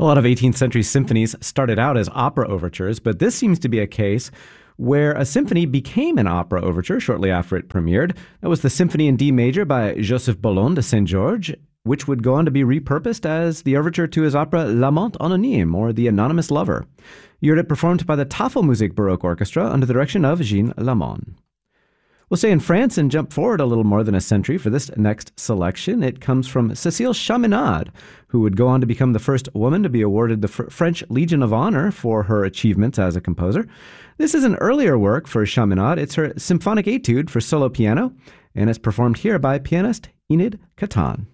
A lot of 18th century symphonies started out as opera overtures, but this seems to be a case where a symphony became an opera overture shortly after it premiered. That was the Symphony in D major by Joseph Boulogne de Saint-Georges, which would go on to be repurposed as the overture to his opera L'Amant Anonyme, or The Anonymous Lover. You heard it performed by the Tafelmusik Baroque Orchestra under the direction of Jean Lamond. We'll stay in France and jump forward a little more than a century for this next selection. It comes from Cécile Chaminade, who would go on to become the first woman to be awarded the French Legion of Honor for her achievements as a composer. This is an earlier work for Chaminade. It's her Symphonic Etude for solo piano, and it's performed here by pianist Enid Catan.